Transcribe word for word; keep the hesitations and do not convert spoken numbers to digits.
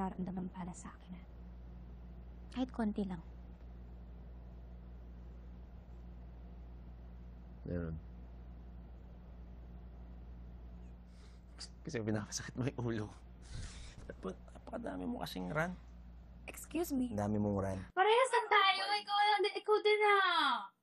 nararamdaman para sa akin, ha? Kahit konti lang. Meron. Kasi pinapasakit mo yung ulo. Dapat, napakadami mo kasing run. Excuse me? Ang dami mong run. Parehas lang tayo. Ikaw lang din. Ikaw din, ha?